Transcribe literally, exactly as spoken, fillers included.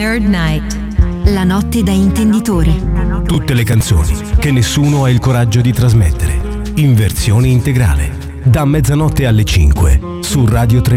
Nerd Night. La notte da intenditori. Tutte le canzoni che nessuno ha il coraggio di trasmettere. In versione integrale. Da mezzanotte alle cinque su Radio tre.